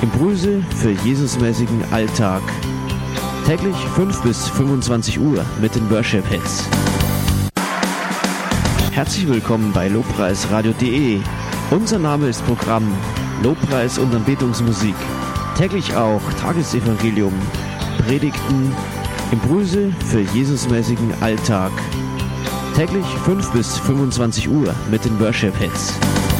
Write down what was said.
Impulse für Jesusmäßigen Alltag. Täglich 5 bis 25 Uhr mit den Worship Hits. Herzlich willkommen bei lobpreisradio.de. Unser Name ist Programm Lobpreis und Anbetungsmusik. Täglich auch Tagesevangelium, Predigten, Impulse für Jesusmäßigen Alltag. Täglich 5 bis 25 Uhr mit den Worship Hits.